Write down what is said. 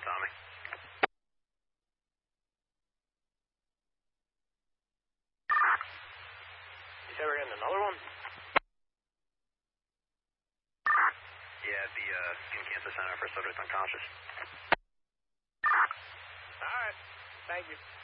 Tommy. You say we're getting another one? Yeah, it'd be in Cancer Center for subject unconscious. All right. Thank you.